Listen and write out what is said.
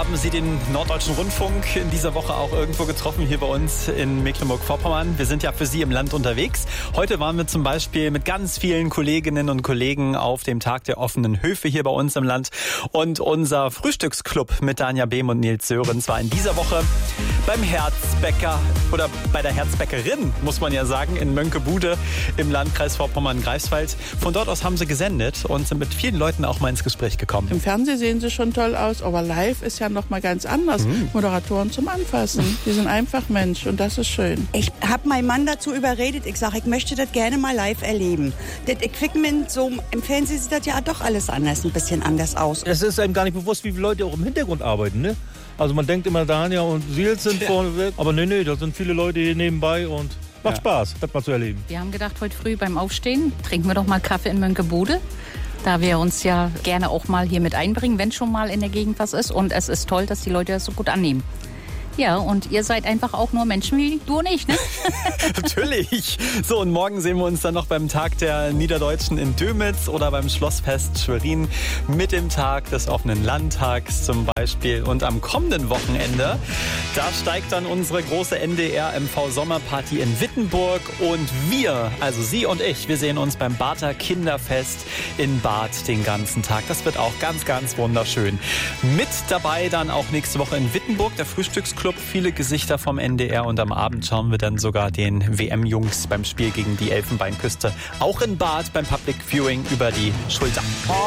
Haben Sie den Norddeutschen Rundfunk in dieser Woche auch irgendwo getroffen, hier bei uns in Mecklenburg-Vorpommern? Wir sind ja für Sie im Land unterwegs. Heute waren wir zum Beispiel mit ganz vielen Kolleginnen und Kollegen auf dem Tag der offenen Höfe hier bei uns im Land. Und unser Frühstücksclub mit Danja Behm und Nils Sörensen war in dieser Woche beim Herzbäcker oder bei der Herzbäckerin, muss man ja sagen, in Mönckebude im Landkreis Vorpommern-Greifswald. Von dort aus haben sie gesendet und sind mit vielen Leuten auch mal ins Gespräch gekommen. Im Fernsehen sehen sie schon toll aus, aber live ist ja noch mal ganz anders. Moderatoren zum Anfassen. Die sind einfach Mensch und das ist schön. Ich habe meinen Mann dazu überredet. Ich sage, ich möchte das gerne mal live erleben. Das Equipment, so im Fernsehen sieht das ja doch alles anders, ein bisschen anders aus. Es ist einem gar nicht bewusst, wie viele Leute auch im Hintergrund arbeiten, ne? Also man denkt immer, Danja und Sils sind vorne weg. Aber nee, da sind viele Leute hier nebenbei und macht Spaß, das mal zu erleben. Wir haben gedacht, heute früh beim Aufstehen trinken wir doch mal Kaffee in Mönckebude. Da wir uns ja gerne auch mal hier mit einbringen, wenn schon mal in der Gegend was ist. Und es ist toll, dass die Leute das so gut annehmen. Ja, und ihr seid einfach auch nur Menschen wie du und ich, ne? Natürlich. So, und morgen sehen wir uns dann noch beim Tag der Niederdeutschen in Dömitz oder beim Schlossfest Schwerin mit dem Tag des offenen Landtags zum Beispiel. Und am kommenden Wochenende, da steigt dann unsere große NDR-MV-Sommerparty in Wittenburg. Und wir, also Sie und ich, wir sehen uns beim Barther Kinderfest in Bad den ganzen Tag. Das wird auch ganz, ganz wunderschön. Mit dabei dann auch nächste Woche in Wittenburg, der Frühstücksclub. Viele Gesichter vom NDR und am Abend schauen wir dann sogar den WM-Jungs beim Spiel gegen die Elfenbeinküste auch in Bad beim Public Viewing über die Schulter.